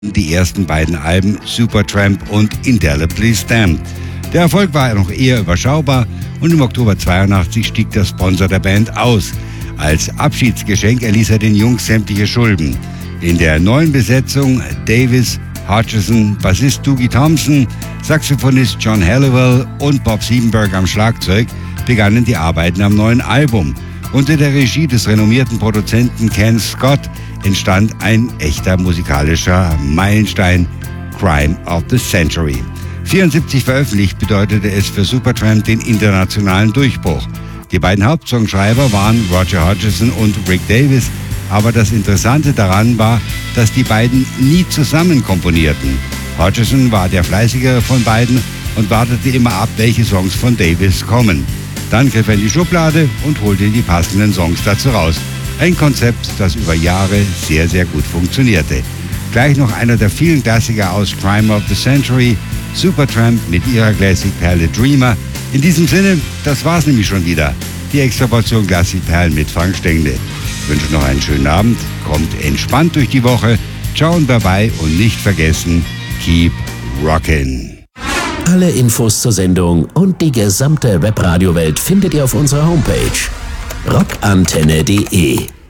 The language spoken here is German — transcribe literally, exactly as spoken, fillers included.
die ersten beiden Alben Supertramp und Indelibly Stamped. Der Erfolg war noch eher überschaubar und im Oktober zweiundachtzig stieg der Sponsor der Band aus. Als Abschiedsgeschenk erließ er den Jungs sämtliche Schulden. In der neuen Besetzung Davis, Hutchison, Bassist Dougie Thompson, Saxophonist John Halliwell und Bob Siebenberg am Schlagzeug begannen die Arbeiten am neuen Album. Unter der Regie des renommierten Produzenten Ken Scott entstand ein echter musikalischer Meilenstein, Crime of the Century. vierundsiebzig veröffentlicht bedeutete es für Supertramp den internationalen Durchbruch. Die beiden Hauptsongschreiber waren Roger Hodgson und Rick Davis, aber das Interessante daran war, dass die beiden nie zusammen komponierten. Hodgson war der fleißigere von beiden und wartete immer ab, welche Songs von Davis kommen. Dann griff er in die Schublade und holte die passenden Songs dazu raus. Ein Konzept, das über Jahre sehr, sehr gut funktionierte. Gleich noch einer der vielen Klassiker aus Crime of the Century, Supertramp mit ihrer Classic-Perle Dreamer. In diesem Sinne, das war's nämlich schon wieder. Die Extraportion Classic-Perlen mit Frank Stengel. Ich wünsche noch einen schönen Abend, kommt entspannt durch die Woche, ciao und bye-bye und nicht vergessen, keep rockin'. Alle Infos zur Sendung und die gesamte Webradio-Welt findet ihr auf unserer Homepage rockantenne punkt de.